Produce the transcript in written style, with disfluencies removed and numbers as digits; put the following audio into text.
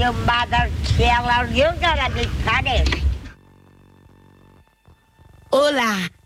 you mother killer. You gotta be punished. Hola.